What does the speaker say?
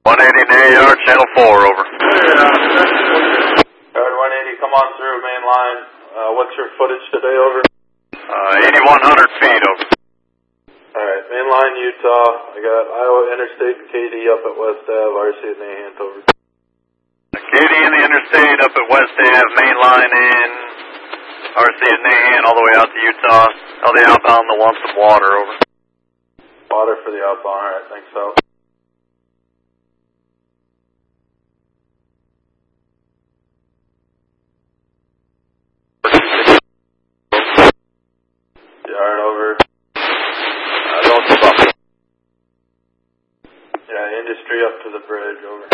180 near yard, channel 4, over. Yard 180, come on through, main line. What's your footage today, over? 8,100 feet, over. Alright, main line, Utah. I got Iowa Interstate and KD up at West Ave, RC at Nahant, over. KD in the interstate up at West Ave, main line in RC at Nahant, all the way out to Utah. Tell the outbound they'll want some water, over. Water for the outbound, alright, thanks, out. Yard, over. Don't stop. Yeah, industry up to the bridge, over.